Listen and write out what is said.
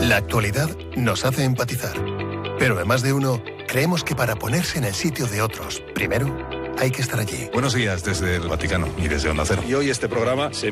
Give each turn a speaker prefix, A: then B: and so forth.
A: La actualidad nos hace empatizar. Pero en Más de Uno, creemos que para ponerse en el sitio de otros, primero hay que estar allí.
B: Buenos días desde el Vaticano y desde Onda Cero.
C: Y hoy este programa se